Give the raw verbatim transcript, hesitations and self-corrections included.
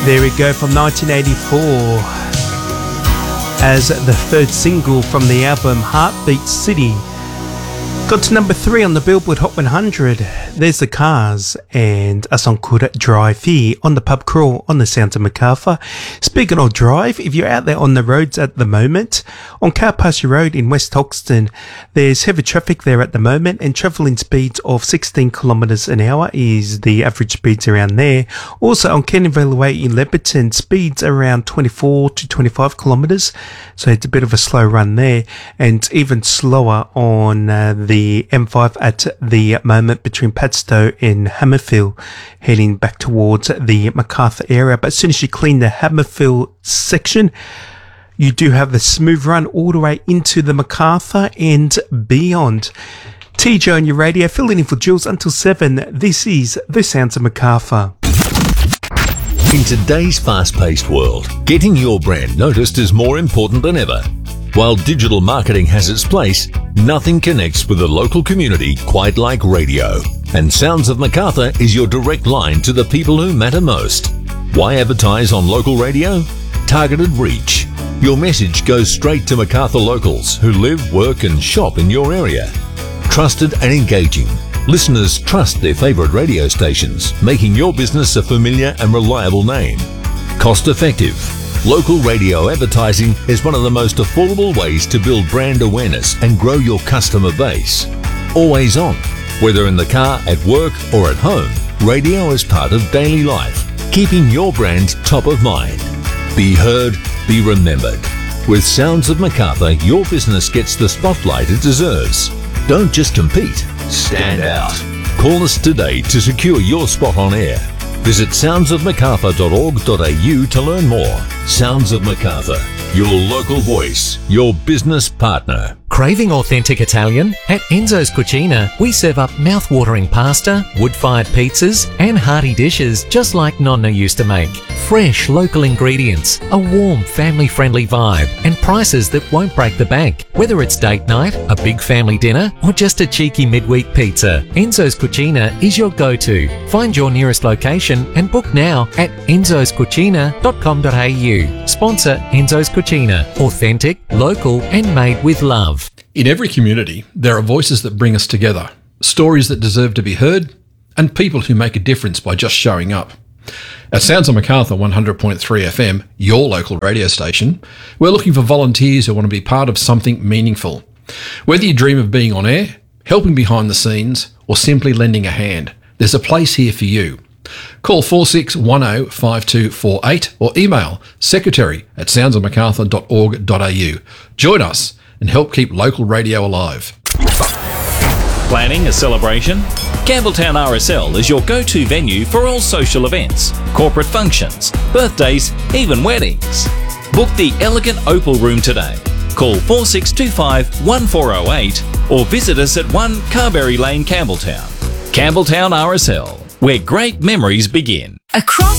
There we go, from nineteen eighty-four, as the third single from the album Heartbeat City. Got to number three on the Billboard Hot one hundred. There's the Cars and a song called Drive here on the Pub Crawl on the Sounds of Macarthur. Speaking of drive, if you're out there on the roads at the moment, on Carpassia Road in West Hoxton, there's heavy traffic there at the moment, and travelling speeds of sixteen kilometres an hour is the average speeds around there. Also on Canterville Way in Leperton, speeds around twenty-four to twenty-five kilometres, so it's a bit of a slow run there, and even slower on uh, the M five at the moment between Padstow and Hammerfield, heading back towards the Macarthur area. But as soon as you clean the Hammerfield section, you do have the smooth run all the way into the Macarthur and beyond. T J on your radio, filling in for Jules until seven. This is The Sounds of Macarthur. In today's fast-paced world, getting your brand noticed is more important than ever. While digital marketing has its place, nothing connects with the local community quite like radio. And Sounds of Macarthur is your direct line to the people who matter most. Why advertise on local radio? Targeted reach. Your message goes straight to Macarthur locals who live, work and shop in your area. Trusted and engaging. Listeners trust their favourite radio stations, making your business a familiar and reliable name. Cost effective. Local radio advertising is one of the most affordable ways to build brand awareness and grow your customer base. Always on. Whether in the car, at work or at home, radio is part of daily life, keeping your brand top of mind. Be heard, be remembered. With Sounds of Macarthur, your business gets the spotlight it deserves. Don't just compete, stand out. Call us today to secure your spot on air. Visit sounds of macarthur dot org dot a u to learn more. Sounds of Macarthur, your local voice, your business partner. Craving authentic Italian? At Enzo's Cucina, we serve up mouth-watering pasta, wood-fired pizzas and hearty dishes just like Nonna used to make. Fresh local ingredients, a warm family-friendly vibe and prices that won't break the bank. Whether it's date night, a big family dinner or just a cheeky midweek pizza, Enzo's Cucina is your go-to. Find your nearest location and book now at enzos cucina dot com dot a u. Sponsor Enzo's Cucina. Authentic, local and made with love. In every community, there are voices that bring us together, stories that deserve to be heard, and people who make a difference by just showing up. At Sounds of Macarthur one hundred point three F M, your local radio station, we're looking for volunteers who want to be part of something meaningful. Whether you dream of being on air, helping behind the scenes, or simply lending a hand, there's a place here for you. Call four six one zero five two four eight or email secretary at sounds of macarthur dot org dot a u. Join us and help keep local radio alive. Planning a celebration? Campbelltown R S L is your go-to venue for all social events, corporate functions, birthdays, even weddings. Book the elegant Opal Room today. Call four six two five one four zero eight or visit us at one Carberry Lane, Campbelltown. Campbelltown R S L, where great memories begin. Across